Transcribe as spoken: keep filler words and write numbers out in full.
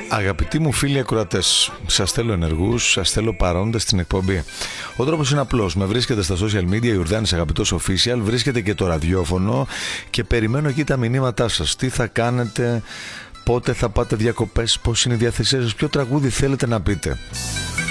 Αγαπητοί μου φίλοι ακροατές, σας θέλω ενεργούς, σας θέλω παρόντες στην εκπομπή. Ο τρόπος είναι απλός. Με βρίσκετε στα social media, Ιουρδάνης Αγαπητός Official, βρίσκετε και το ραδιόφωνο και περιμένω εκεί τα μηνύματά σας. Τι θα κάνετε, πότε θα πάτε διακοπές, πώς είναι η διάθεσή σας, ποιο τραγούδι θέλετε να πείτε.